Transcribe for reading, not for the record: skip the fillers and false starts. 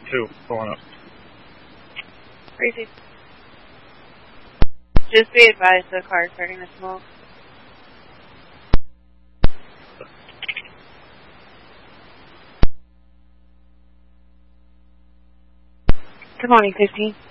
2, pulling up. Crazy. Just be advised the car is starting to smoke. Good morning, 15.